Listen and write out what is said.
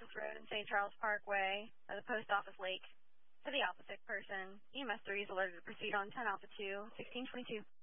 Office Road and St. Charles Parkway by the Post Office Lake. To the Alpha 6 person, EMS 3 is alerted to proceed on 10 Alpha 2, 1622.